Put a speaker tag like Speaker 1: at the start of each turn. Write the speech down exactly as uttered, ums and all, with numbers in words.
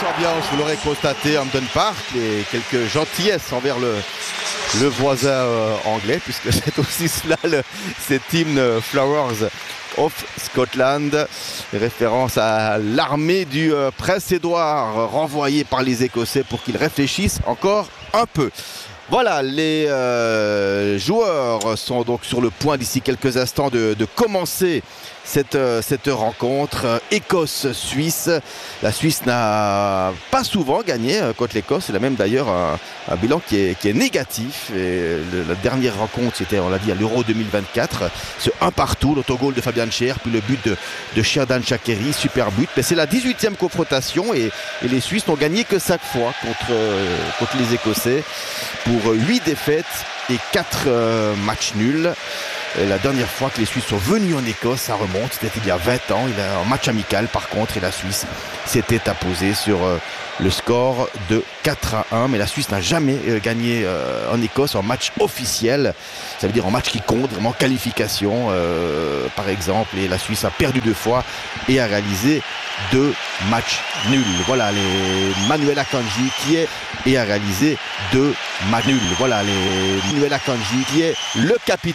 Speaker 1: ambiance, vous l'aurez constaté, Hampden Park, et quelques gentillesses envers le, le voisin euh, anglais, puisque c'est aussi cela, le, cet hymne Flowers of Scotland, référence à l'armée du euh, prince Édouard, renvoyée par les Écossais pour qu'ils réfléchissent encore un peu. Voilà, les euh, joueurs sont donc sur le point d'ici quelques instants de, de commencer cette, cette rencontre Écosse-Suisse. La Suisse n'a pas souvent gagné contre l'Écosse. Elle a même d'ailleurs un, un bilan qui est, qui est négatif. Et le, la dernière rencontre, c'était, on l'a dit, à l'Euro deux mille vingt-quatre. Ce un partout, l'autogol de Fabian Schär, puis le but de, de Xherdan Shaqiri, super but. Mais c'est la dix-huitième confrontation et, et les Suisses n'ont gagné que cinq fois contre, euh, contre les Écossais, pour huit défaites et quatre euh, matchs nuls. Et la dernière fois que les Suisses sont venus en Écosse, ça remonte, c'était il y a vingt ans, il a un match amical par contre, et la Suisse s'était imposée sur euh, le score de quatre à un. Mais la Suisse n'a jamais euh, gagné euh, en Écosse en match officiel, ça veut dire en match qui compte, vraiment qualification euh, par exemple. Et la Suisse a perdu deux fois et a réalisé deux matchs nuls. Voilà, les Manuel Akanji qui est et a réalisé deux matchs nuls. Voilà, les Manuel Akanji qui est le capitaine